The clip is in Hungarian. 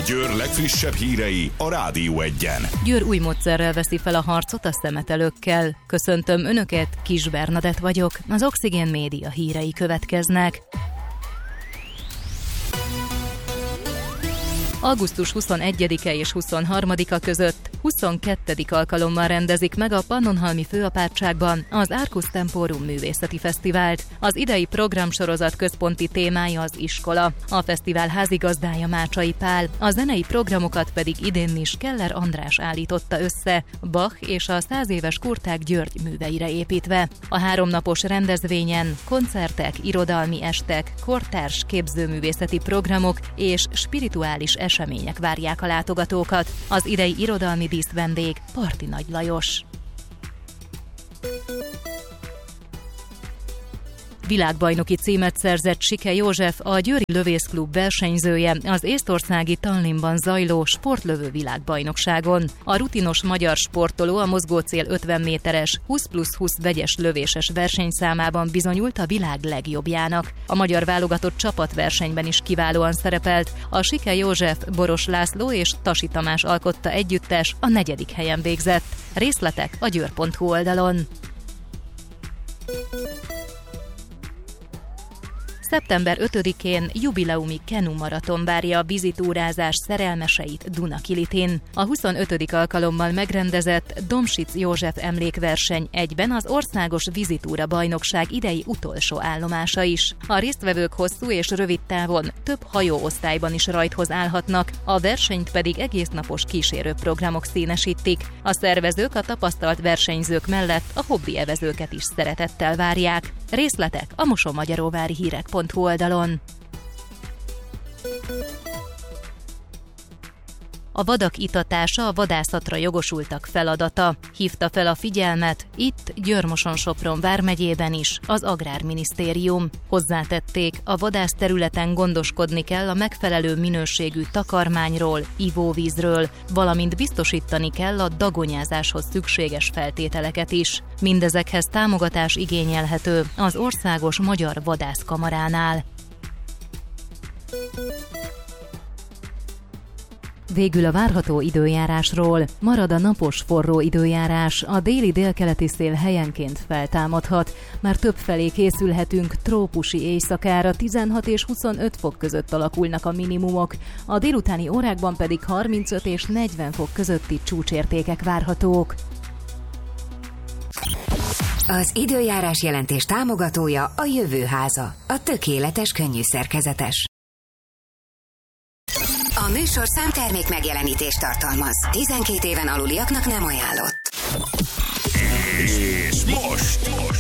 Győr legfrissebb hírei a Rádió Egyen. Győr új módszerrel veszi fel a harcot a szemetelőkkel. Köszöntöm Önöket, Kis Bernadett vagyok, az Oxigén Média hírei következnek. Augusztus 21-e és 23-a között 22. alkalommal rendezik meg a Pannonhalmi Főapátságban az Arcus Temporum művészeti fesztivált. Az idei programsorozat központi témája az iskola. A fesztivál házigazdája Mácsai Pál, a zenei programokat pedig idén is Keller András állította össze, Bach és a 100 éves Kurták György műveire építve. A 3 napos rendezvényen koncertek, irodalmi estek, kortárs képzőművészeti programok és spirituális események várják a látogatókat. Az idei irodalmi díszvendég Parti Nagy Lajos. Világbajnoki címet szerzett Sike József, a Győri Lövészklub versenyzője az észtországi Tallinnban zajló sportlövő világbajnokságon. A rutinos magyar sportoló a mozgócél 50 méteres 20+20 vegyes lövéses versenyszámában bizonyult a világ legjobbjának. A magyar válogatott csapatversenyben is kiválóan szerepelt. A Sike József, Boros László és Tasi Tamás alkotta együttes a 4. helyen végzett. Részletek a győr.hu oldalon. Szeptember 5-én jubileumi Kenu maraton várja a vízitúrázás szerelmeseit Dunakilitin. A 25. alkalommal megrendezett Domsic József emlékverseny egyben az országos vízitúra bajnokság idei utolsó állomása is. A résztvevők hosszú és rövid távon több hajóosztályban is rajthoz állhatnak, a versenyt pedig egésznapos kísérőprogramok színesítik. A szervezők a tapasztalt versenyzők mellett a hobbi evezőket is szeretettel várják. Részletek a Mosonmagyaróvári hírek.hu oldalon. A vadak itatása a vadászatra jogosultak feladata. Hívta fel a figyelmet itt Győr-Moson-Sopron vármegyében is az Agrárminisztérium. Hozzátették, a vadászterületen gondoskodni kell a megfelelő minőségű takarmányról, ivóvízről, valamint biztosítani kell a dagonyázáshoz szükséges feltételeket is. Mindezekhez támogatás igényelhető az Országos Magyar Vadászkamaránál. Végül a várható időjárásról. Marad a napos forró időjárás, a déli délkeleti szél helyenként feltámadhat. Már többfelé készülhetünk trópusi éjszakára, 16 és 25 fok között alakulnak a minimumok, a délutáni órákban pedig 35 és 40 fok közötti csúcsértékek várhatók. Az időjárás jelentés támogatója a Jövőháza, a tökéletes könnyűszerkezetes. A műsor számtermék megjelenítést tartalmaz. 12 éven aluliaknak nem ajánlott. És most